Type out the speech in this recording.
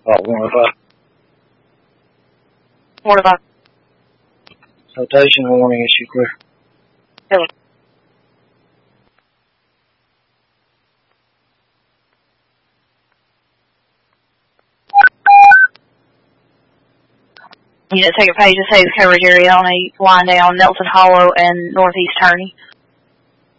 Oh, 105. 105. Citation warning issue clear. Hello. Unit, take a page of safe coverage area on a line down Nelson Hollow and Northeast Turney.